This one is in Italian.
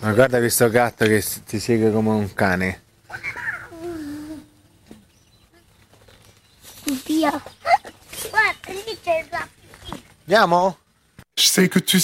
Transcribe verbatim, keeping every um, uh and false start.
Ma guarda questo gatto che ti segue come un cane. Via. Guarda, lì c'è il gatto. Andiamo? Je sais que tu